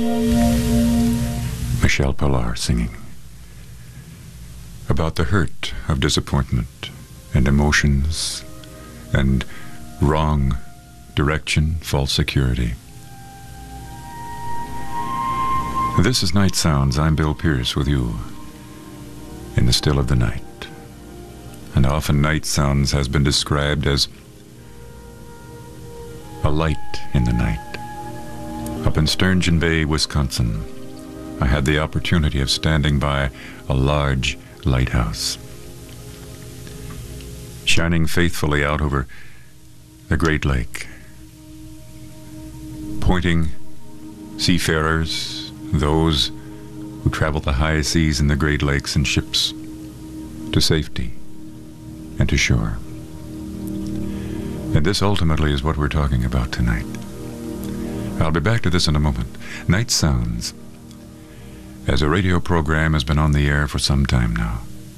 Michelle Pillar singing about the hurt of disappointment and emotions and wrong direction, false security. This is Night Sounds. I'm Bill Pierce with you in the still of the night. And often Night Sounds has been described as a light in the night. Up in Sturgeon Bay, Wisconsin, I had the opportunity of standing by a large lighthouse, shining faithfully out over the Great Lake, pointing seafarers, those who travel the high seas in the Great Lakes in ships, to safety and to shore. And this ultimately is what we're talking about tonight. I'll be back to this in a moment. Night Sounds, as a radio program, has been on the air for some time now.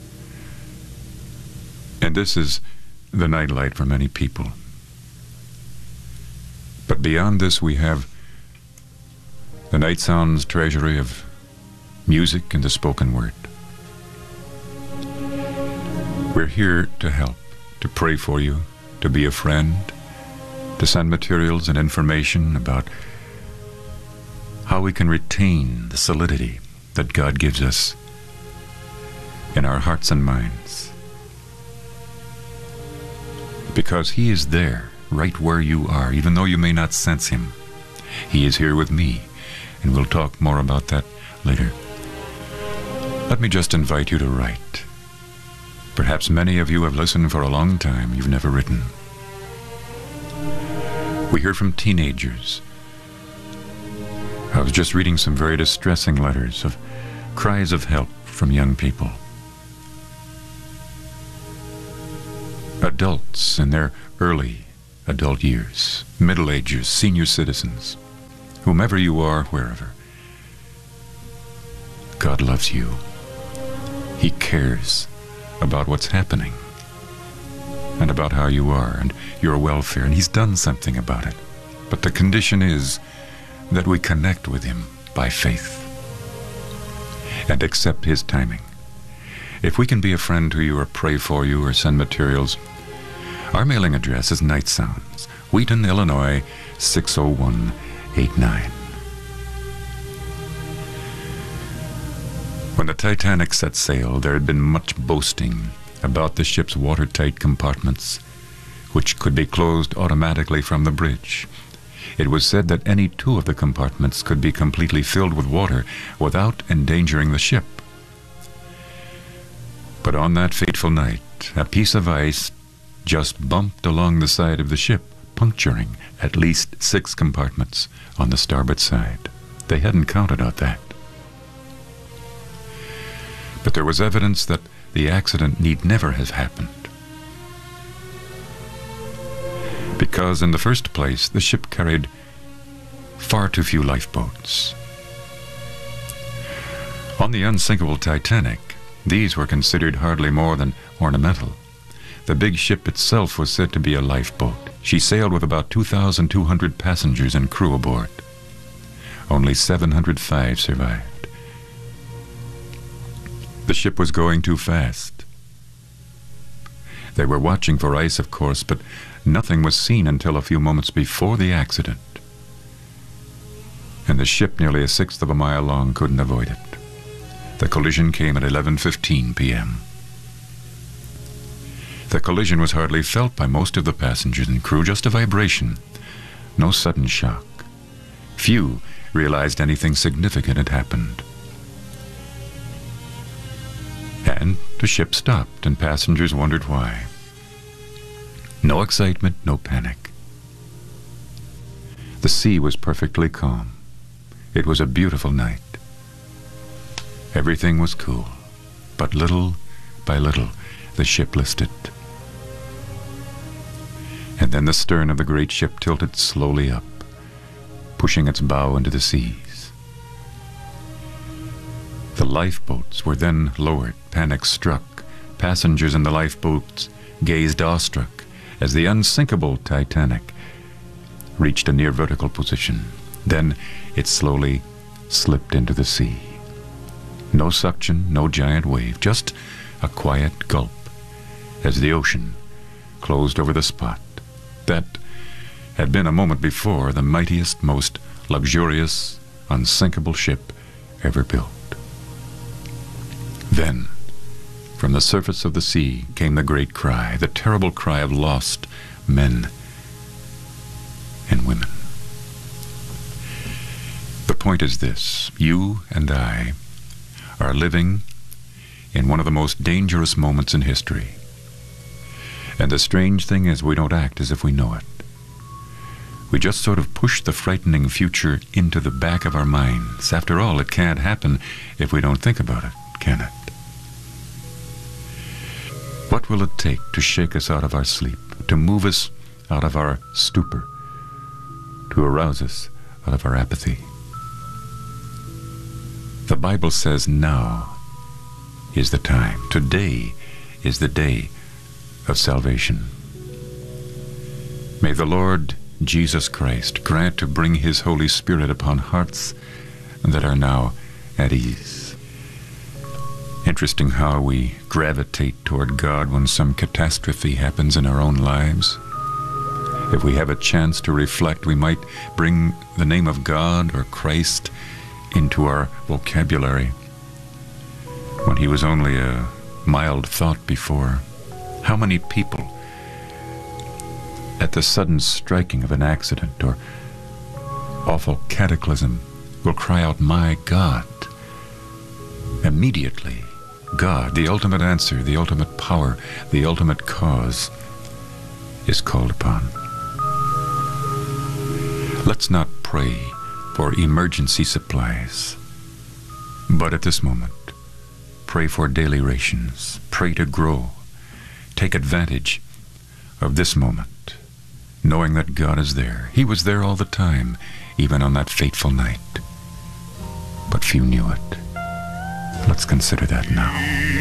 And this is the nightlight for many people. But beyond this, we have the Night Sounds treasury of music and the spoken word. We're here to help, to pray for you, to be a friend, to send materials and information about how we can retain the solidity that God gives us in our hearts and minds. Because He is there, right where you are, even though you may not sense Him. He is here with me, and we'll talk more about that later. Let me just invite you to write. Perhaps many of you have listened for a long time. You've never written. We hear from teenagers. I was just reading some very distressing letters of cries of help from young people. Adults in their early adult years, middle agers, senior citizens, whomever you are, wherever. God loves you. He cares about what's happening and about how you are and your welfare, and He's done something about it. But the condition is that we connect with Him by faith and accept His timing. If we can be a friend to you or pray for you or send materials, our mailing address is Night Sounds, Wheaton, Illinois, 60189. When the Titanic set sail, there had been much boasting about the ship's watertight compartments, which could be closed automatically from the bridge. It was said that any two of the compartments could be completely filled with water without endangering the ship. But on that fateful night, a piece of ice just bumped along the side of the ship, puncturing at least 6 compartments on the starboard side. They hadn't counted on that. But there was evidence that the accident need never have happened. Because in the first place, the ship carried far too few lifeboats. On the unsinkable Titanic, these were considered hardly more than ornamental. The big ship itself was said to be a lifeboat. She sailed with about 2,200 passengers and crew aboard. Only 705 survived. The ship was going too fast. They were watching for ice, of course, but nothing was seen until a few moments before the accident. And the ship, nearly 1/6 of a mile long, couldn't avoid it. The collision came at 11:15 p.m. The collision was hardly felt by most of the passengers and crew, just a vibration, no sudden shock. Few realized anything significant had happened. And the ship stopped, and passengers wondered why. No excitement, no panic. The sea was perfectly calm. It was a beautiful night. Everything was cool, but little by little the ship listed. And then the stern of the great ship tilted slowly up, pushing its bow into the seas. The lifeboats were then lowered. Panic struck. Passengers in the lifeboats gazed awestruck as the unsinkable Titanic reached a near vertical position. Then it slowly slipped into the sea. No suction, no giant wave, just a quiet gulp as the ocean closed over the spot that had been a moment before the mightiest, most luxurious, unsinkable ship ever built. Then, from the surface of the sea came the great cry, the terrible cry of lost men and women. The point is this: you and I are living in one of the most dangerous moments in history. And the strange thing is, we don't act as if we know it. We just sort of push the frightening future into the back of our minds. After all, it can't happen if we don't think about it, can it? What will it take to shake us out of our sleep, to move us out of our stupor, to arouse us out of our apathy? The Bible says now is the time. Today is the day of salvation. May the Lord Jesus Christ grant to bring His Holy Spirit upon hearts that are now at ease. Interesting how we gravitate toward God when some catastrophe happens in our own lives. If we have a chance to reflect, we might bring the name of God or Christ into our vocabulary when He was only a mild thought before. How many people, at the sudden striking of an accident or awful cataclysm, will cry out, "My God!" Immediately, God, the ultimate answer, the ultimate power, the ultimate cause, is called upon. Let's not pray for emergency supplies, but at this moment, pray for daily rations. Pray to grow. Take advantage of this moment, knowing that God is there. He was there all the time, even on that fateful night. But few knew it. Let's consider that now.